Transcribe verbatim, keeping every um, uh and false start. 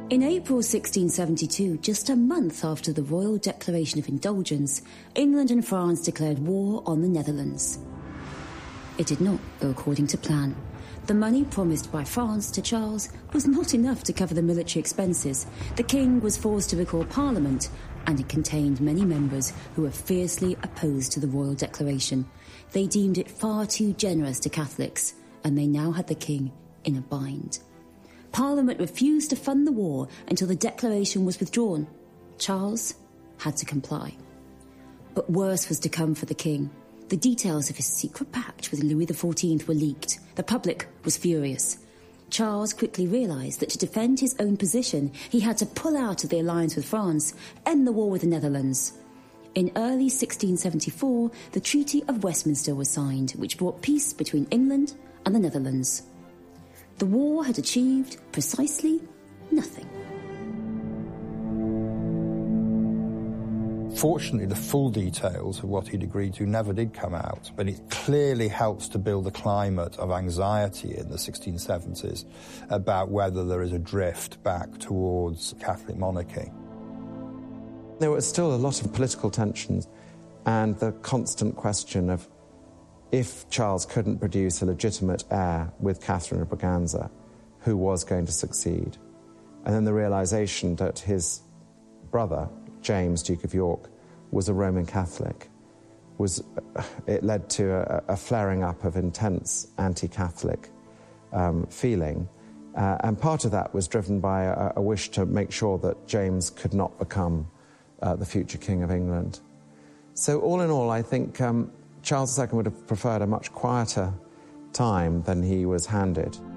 In April sixteen seventy-two, just a month after the Royal Declaration of Indulgence, England and France declared war on the Netherlands. It did not go according to plan. The money promised by France to Charles was not enough to cover the military expenses. The king was forced to recall Parliament, and it contained many members who were fiercely opposed to the Royal Declaration. They deemed it far too generous to Catholics, and they now had the king in a bind. Parliament refused to fund the war until the declaration was withdrawn. Charles had to comply. But worse was to come for the king. The details of his secret pact with Louis the fourteenth were leaked. The public was furious. Charles quickly realised that to defend his own position, he had to pull out of the alliance with France, end the war with the Netherlands. In early sixteen seventy-four, the Treaty of Westminster was signed, which brought peace between England and the Netherlands. The war had achieved precisely nothing. Fortunately, the full details of what he'd agreed to never did come out, but it clearly helps to build a climate of anxiety in the sixteen seventies about whether there is a drift back towards Catholic monarchy. There was still a lot of political tensions and the constant question of if Charles couldn't produce a legitimate heir with Catherine of Braganza, who was going to succeed? And then the realisation that his brother, James, Duke of York, was a Roman Catholic. Was, it led to a, a flaring up of intense anti-Catholic um, feeling. Uh, and part of that was driven by a, a wish to make sure that James could not become uh, the future King of England. So all in all, I think um, Charles the Second would have preferred a much quieter time than he was handed.